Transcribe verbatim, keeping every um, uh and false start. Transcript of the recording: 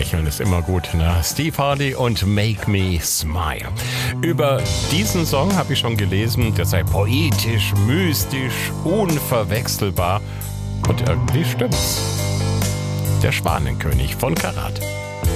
Lächeln ist immer gut, ne? Steve Hardy und Make Me Smile. Über diesen Song habe ich schon gelesen, der sei poetisch, mystisch, unverwechselbar. Und irgendwie stimmt's. Der Schwanenkönig von Karat.